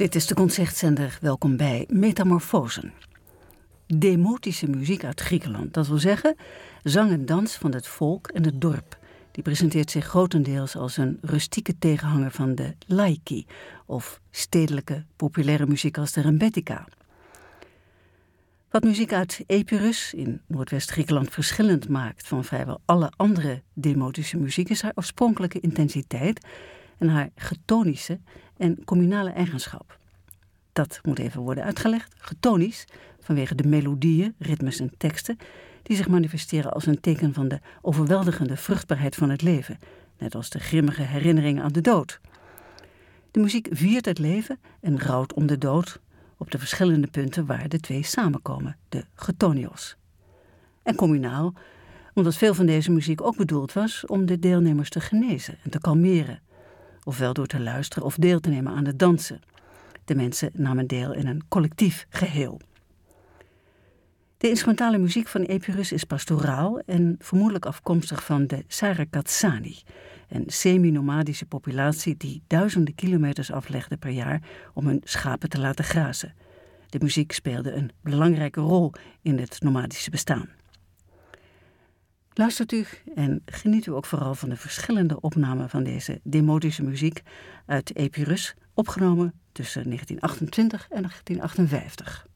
Dit is de Concertzender. Welkom bij Metamorfosen. Demotische muziek uit Griekenland. Dat wil zeggen, zang en dans van het volk en het dorp. Die presenteert zich grotendeels als een rustieke tegenhanger van de laiki, of stedelijke populaire muziek als de rembetika. Wat muziek uit Epirus in Noordwest-Griekenland verschillend maakt van vrijwel alle andere demotische muziek is haar oorspronkelijke intensiteit en haar getonische en communale eigenschap. Dat moet even worden uitgelegd. Getonisch, vanwege de melodieën, ritmes en teksten, die zich manifesteren als een teken van de overweldigende vruchtbaarheid van het leven, net als de grimmige herinnering aan de dood. De muziek viert het leven en rouwt om de dood op de verschillende punten waar de twee samenkomen, de getonios. En communaal, omdat veel van deze muziek ook bedoeld was om de deelnemers te genezen en te kalmeren, ofwel door te luisteren of deel te nemen aan het dansen. De mensen namen deel in een collectief geheel. De instrumentale muziek van Epirus is pastoraal en vermoedelijk afkomstig van de Sarakatsani, een semi-nomadische populatie die duizenden kilometers aflegde per jaar om hun schapen te laten grazen. De muziek speelde een belangrijke rol in het nomadische bestaan. Luistert u en geniet u ook vooral van de verschillende opnamen van deze demotische muziek uit Epirus, opgenomen tussen 1928 en 1958.